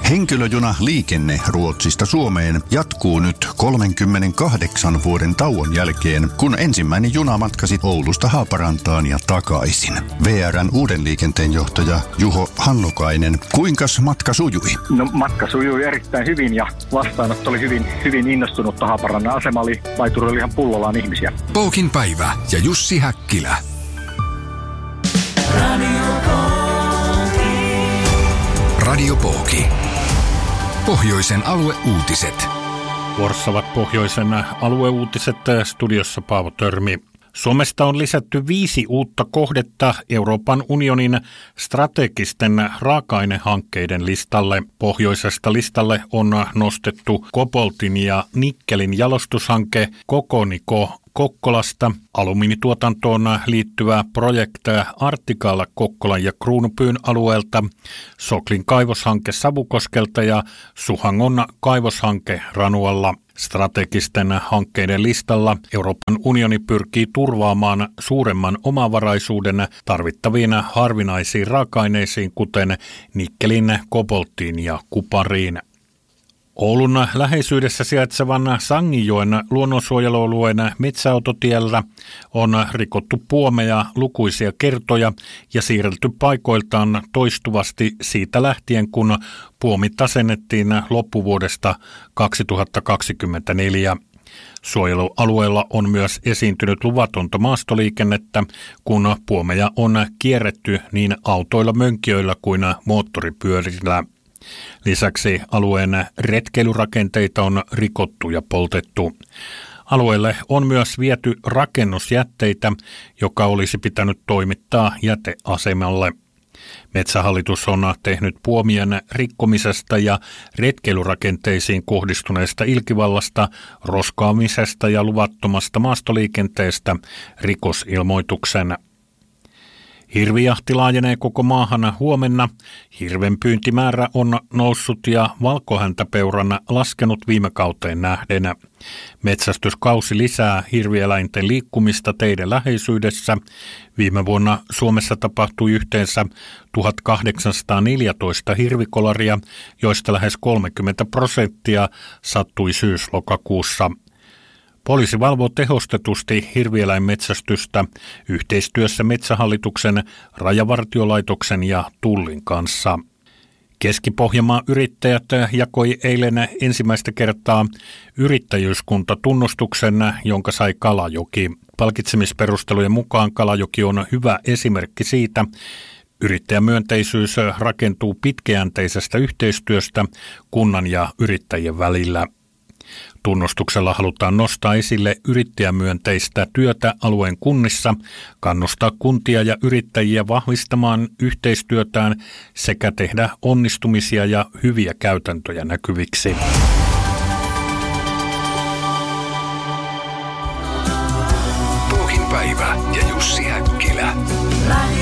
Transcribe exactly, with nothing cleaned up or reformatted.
Henkilöjuna liikenne Ruotsista Suomeen jatkuu nyt kolmenkymmenenkahdeksan vuoden tauon jälkeen, kun ensimmäinen juna matkasi Oulusta Haaparantaan ja takaisin. V R:n uuden liikenteen johtaja Juho Hannukainen, kuinkas matka sujui? No matka sujui erittäin hyvin ja vastaanotto oli hyvin, hyvin innostunut. Haaparannan asema oli, laituri oli ihan pullollaan ihmisiä. Pookin päivä ja Jussi Häkkilä. Radio Pooki. Pohjoisen alueuutiset. Vuorossa ovat pohjoisen alueuutiset, studiossa Paavo Törmi. Suomesta on lisätty viisi uutta kohdetta Euroopan unionin strategisten raaka-ainehankkeiden listalle. Pohjoisesta listalle on nostettu koboltin ja nikkelin jalostushanke Kokoniko Kokkolasta, alumiinituotantoon liittyvä projekti Artikal Kokkolan ja Kruunupyyn alueelta, Soklin kaivoshanke Savukoskelta ja Suhangon kaivoshanke Ranualla. Strategisten hankkeiden listalla Euroopan unioni pyrkii turvaamaan suuremman omavaraisuuden tarvittaviin harvinaisiin raaka-aineisiin, kuten nikkelin, kobolttiin ja kupariin. Oulun läheisyydessä sijaitsevan Sanginjoen luonnonsuojelualueen metsäautotiellä on rikottu puomeja lukuisia kertoja ja siirrelty paikoiltaan toistuvasti siitä lähtien, kun puomit asennettiin loppuvuodesta kaksituhattakaksikymmentäneljä. Suojelualueella on myös esiintynyt luvatonta maastoliikennettä, kun puomeja on kierretty niin autoilla, mönkijöillä kuin moottoripyörillä. Lisäksi alueen retkeilyrakenteita on rikottu ja poltettu. Alueelle on myös viety rakennusjätteitä, joka olisi pitänyt toimittaa jäteasemalle. Metsähallitus on tehnyt puomien rikkomisesta ja retkeilyrakenteisiin kohdistuneesta ilkivallasta, roskaamisesta ja luvattomasta maastoliikenteestä rikosilmoituksen. Hirvijahti laajenee koko maahan huomenna. Hirven pyyntimäärä on noussut ja valkohäntäpeuran laskenut viime kauteen nähden. Metsästyskausi lisää hirvieläinten liikkumista teiden läheisyydessä. Viime vuonna Suomessa tapahtui yhteensä tuhatkahdeksansataaneljätoista hirvikolaria, joista lähes kolmekymmentä prosenttia sattui syys-lokakuussa. Poliisi valvoo tehostetusti hirvieläinmetsästystä yhteistyössä Metsähallituksen, Rajavartiolaitoksen ja Tullin kanssa. Keski-Pohjanmaan yrittäjät jakoi eilen ensimmäistä kertaa yrittäjyyskuntatunnustuksen, jonka sai Kalajoki. Palkitsemisperustelujen mukaan Kalajoki on hyvä esimerkki siitä. Yrittäjämyönteisyys rakentuu pitkäjänteisestä yhteistyöstä kunnan ja yrittäjien välillä. Tunnustuksella halutaan nostaa esille yrittäjämyönteistä työtä alueen kunnissa, kannustaa kuntia ja yrittäjiä vahvistamaan yhteistyötään sekä tehdä onnistumisia ja hyviä käytäntöjä näkyviksi. Pookin päivä ja Jussi Häkkilä.